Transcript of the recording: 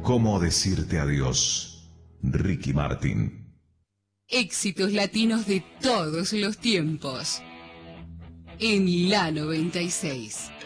cómo decirte adiós. Ricky Martin. Éxitos latinos de todos los tiempos. En la 96.